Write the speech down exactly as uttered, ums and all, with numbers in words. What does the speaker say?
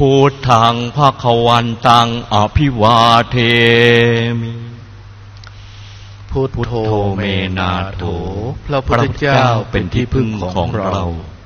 พุทธังภคะวันตังอภิวาเทมิพุทโธเมนาโถพระพุทธเจ้าเป็นที่พึ่งของเรา